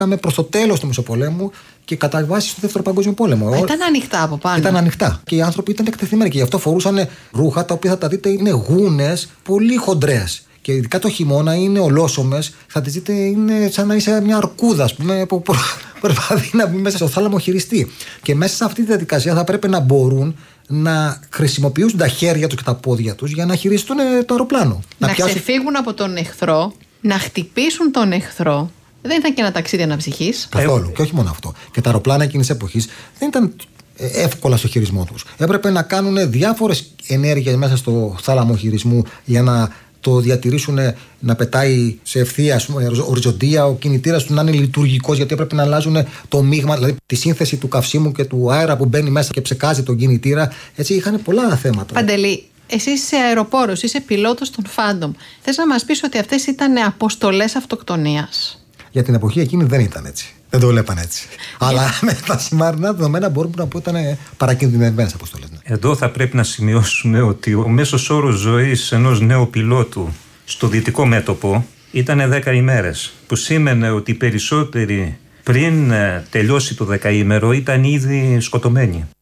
Πήγαμε προς το τέλος του Μεσοπολέμου και κατά βάση στο Δεύτερο Παγκόσμιο Πόλεμο. Ήταν ανοιχτά από πάνω. Ήταν ανοιχτά. Και οι άνθρωποι ήταν εκτεθειμένοι και γι' αυτό φορούσαν ρούχα τα οποία θα τα δείτε είναι γούνες πολύ χοντρές. Και ειδικά το χειμώνα είναι ολόσωμες, θα τις δείτε είναι σαν να είσαι μια αρκούδα, ας πούμε, που προσπαθεί να μπει μέσα στο θάλαμο χειριστή. Και μέσα σε αυτή τη διαδικασία θα πρέπει να μπορούν να χρησιμοποιήσουν τα χέρια τους και τα πόδια τους για να χειριστούν το αεροπλάνο. Να ξεφύγουν από τον εχθρό, να χτυπήσουν τον εχθρό. Δεν ήταν και ένα ταξίδι αναψυχής. Καθόλου. Και όχι μόνο αυτό. Και τα αεροπλάνα εκείνης εποχής δεν ήταν εύκολα στο χειρισμό τους. Έπρεπε να κάνουν διάφορες ενέργειες μέσα στο θάλαμο χειρισμού για να το διατηρήσουν να πετάει σε ευθεία οριζοντία, ο κινητήρας του να είναι λειτουργικός, γιατί έπρεπε να αλλάζουν το μείγμα, δηλαδή τη σύνθεση του καυσίμου και του αέρα που μπαίνει μέσα και ψεκάζει τον κινητήρα. Έτσι είχαν πολλά θέματα. Παντελή, εσύ είσαι αεροπόρος, είσαι πιλότος των Phantom. Θες να μας πεις ότι αυτές ήταν αποστολές αυτοκτονίας? Για την εποχή εκείνη δεν ήταν έτσι. Δεν το βλέπαν έτσι. Αλλά με τα σημερινά δεδομένα μπορούμε να πούμε ότι ήταν παρακινδυνευμένες αποστολές. Ναι. Εδώ θα πρέπει να σημειώσουμε ότι ο μέσος όρος ζωής ενός νέου πιλότου στο δυτικό μέτωπο ήταν 10 ημέρες. Που σήμαινε ότι οι περισσότεροι πριν τελειώσει το 10ημερο ήταν ήδη σκοτωμένοι.